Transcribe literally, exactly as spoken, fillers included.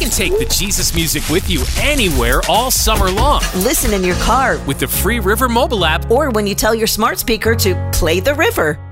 can take the Jesus music with you anywhere all summer long. Listen in your car with the free River mobile app, or when you tell your smart speaker to play the river.